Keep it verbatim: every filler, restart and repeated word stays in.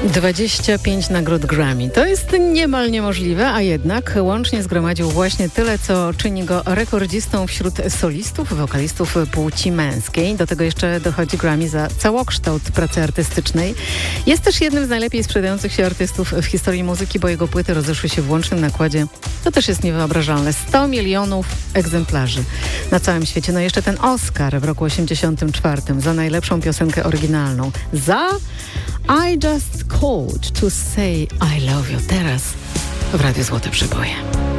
dwadzieścia pięć nagród Grammy. To jest niemal niemożliwe, a jednak łącznie zgromadził właśnie tyle, co czyni go rekordzistą wśród solistów, wokalistów płci męskiej. Do tego jeszcze dochodzi Grammy za całokształt pracy artystycznej. Jest też jednym z najlepiej sprzedających się artystów w historii muzyki, bo jego płyty rozeszły się w łącznym nakładzie. To też jest niewyobrażalne. sto milionów egzemplarzy na całym świecie. No i jeszcze ten Oscar w roku osiemdziesiątym czwartym za najlepszą piosenkę oryginalną. Za I Just Called to Say I Love You. Teraz w Radiu Złote Przeboje.